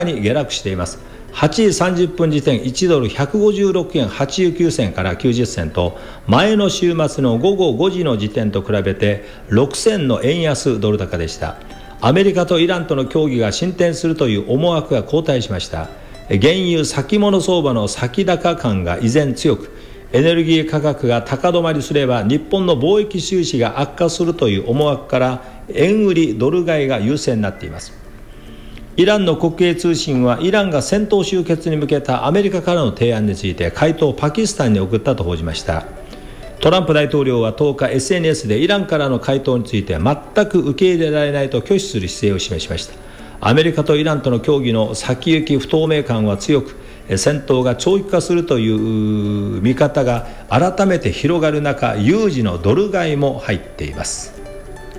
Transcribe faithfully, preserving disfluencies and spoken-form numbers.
に下落しています。はちじさんじゅっぷん時点いちドルひゃくごじゅうろくえんはちじゅうきゅうせんからきゅうじゅっせんと、前の週末の午後ごじの時点と比べてろくせんの円安ドル高でした。アメリカとイランとの協議が進展するという思惑が後退しました。原油先物相場の先高感が依然強く、エネルギー価格が高止まりすれば日本の貿易収支が悪化するという思惑から円売りドル買いが優勢になっています。イランの国営通信はイランが戦闘終結に向けたアメリカからの提案について回答をパキスタンに送ったと報じました。トランプ大統領はとおか エスエヌエス でイランからの回答について全く受け入れられないと拒否する姿勢を示しました。アメリカとイランとの協議の先行き不透明感は強く、戦闘が長期化するという見方が改めて広がる中、有事のドル買いも入っています。